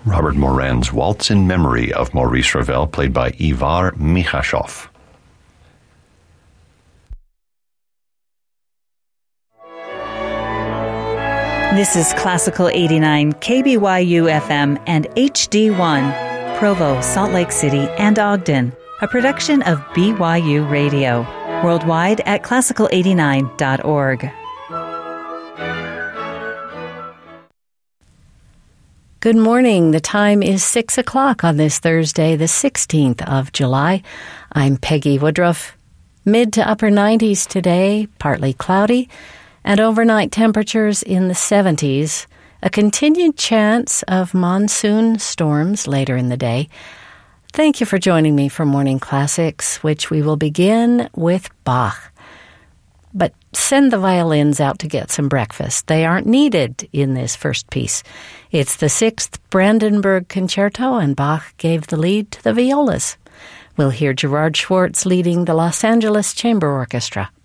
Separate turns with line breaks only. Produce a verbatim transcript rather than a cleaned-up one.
Robert Moran's Waltz in Memory of Maurice Ravel, played by Ivar Mikhashov.
This is Classical eighty-nine, K B Y U F M and H D one, Provo, Salt Lake City, and Ogden, a production of B Y U Radio, worldwide at classical eighty-nine dot org.
Good morning. The time is six o'clock on this Thursday, the sixteenth of July. I'm Peggy Woodruff. Mid to upper nineties today, partly cloudy, and overnight temperatures in the seventies. A continued chance of monsoon storms later in the day. Thank you for joining me for Morning Classics, which we will begin with Bach. But send the violins out to get some breakfast. They aren't needed in this first piece. It's the sixth Brandenburg Concerto, and Bach gave the lead to the violas. We'll hear Gerard Schwartz leading the Los Angeles Chamber Orchestra.